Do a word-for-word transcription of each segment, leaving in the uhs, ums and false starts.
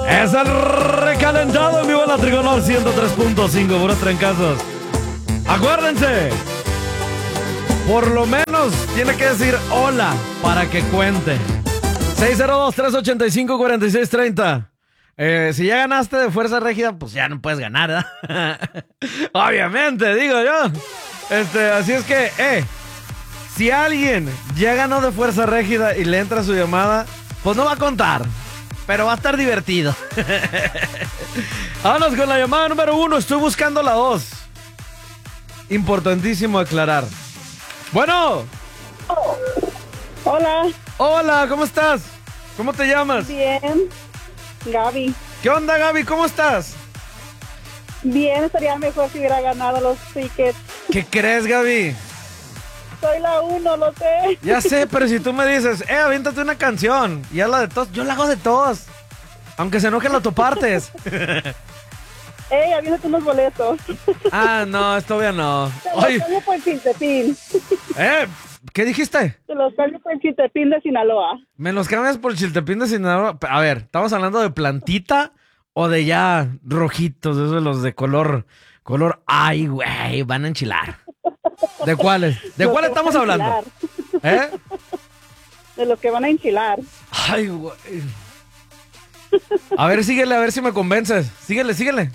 Es el recalentado en vivo en la Trigonor ciento tres punto cinco, puros trancazos. Acuérdense, por lo menos tiene que decir hola para que cuente. seis cero dos, tres ocho cinco, cuatro seis tres cero. Eh, si ya ganaste de Fuerza Régida, pues ya no puedes ganar, ¿eh? Obviamente, digo yo. Este, así es que, eh, si alguien ya ganó de Fuerza Régida y le entra su llamada, pues no va a contar, pero va a estar divertido. Vámonos con la llamada número uno. Estoy buscando la dos. Importantísimo aclarar. Bueno. Hola. Hola, ¿cómo estás? ¿Cómo te llamas? Bien. Gaby. ¿Qué onda, Gaby? ¿Cómo estás? Bien, sería mejor si hubiera ganado los tickets. ¿Qué crees, Gaby? Soy la uno, lo sé. Ya sé, pero si tú me dices, eh, aviéntate una canción y hazla de tos, yo la hago de tos. Aunque se enojen las topartes. Ey, avísate unos boletos. Ah, no, esto ya no. Te los Oye, cambio por Chiltepín. eh, ¿qué dijiste? Te los cambio por Chiltepín de Sinaloa. ¿Me los cambias por Chiltepín de Sinaloa? A ver, ¿estamos hablando de plantita o de ya rojitos, esos de los de color, color, ay, güey, van a enchilar? ¿De cuáles? ¿De Los cuáles que estamos van a hablando? enchilar. ¿Eh? De los que van a enchilar. Ay, güey. A ver, síguele, a ver si me convences. Síguele, síguele.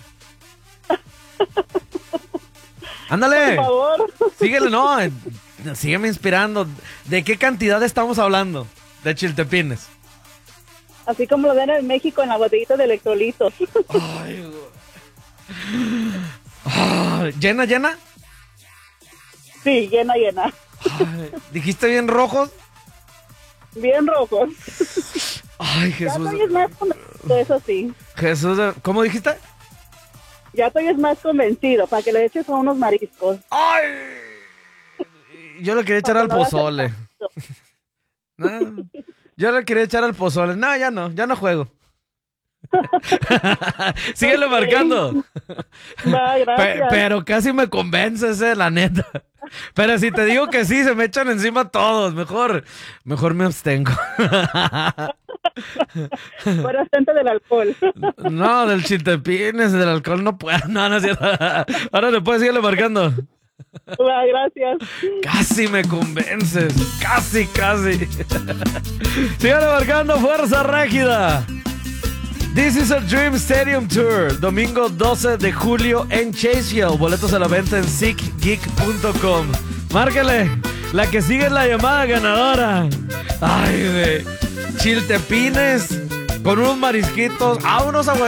Ándale. Por favor. Síguele, no. eh, Sígueme inspirando. ¿De qué cantidad estamos hablando? De chiltepines. Así como lo den en México en la botellita de electrolitos. Ay, güey. Ay, ¿llena, llena? Sí, llena, llena. Ay, ¿dijiste bien rojos? Bien rojos. Ay, Ya Jesús. estoy más convencido, eso sí. Jesús, ¿cómo dijiste? Ya estoy más convencido, para que le eches a unos mariscos. Ay. Yo le quería echar al pozole. No, yo le quería echar al pozole. No, ya no, ya no juego. Síguelo marcando. Va, Pe- gracias. pero casi me convences, eh, la neta. Pero si te digo que sí, se me echan encima todos. Mejor, mejor me abstengo. Fuera gente del alcohol. No, del chiltepines, del alcohol no puedo. No, no es cierto. Ahora le puedes seguirle marcando. Va, gracias. Casi me convences. Casi, casi. Síguele marcando, Fuerza Régida. This is a Dream Stadium Tour. Domingo doce de julio en Chaseville. Boletos a la venta en sick geek punto com. Márcale. La que sigue es la llamada ganadora. Ay, de chiltepines con unos marisquitos. Ah, unos agua,